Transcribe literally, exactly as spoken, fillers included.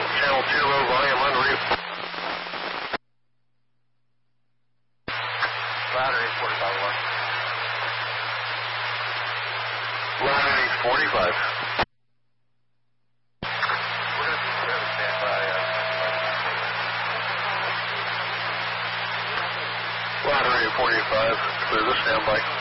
Channel two, low volume, en route. Ladder eight forty-five one. Ladder eight forty-five. We're going to be there to stand by. Uh, Ladder eight forty-five, clear the standby.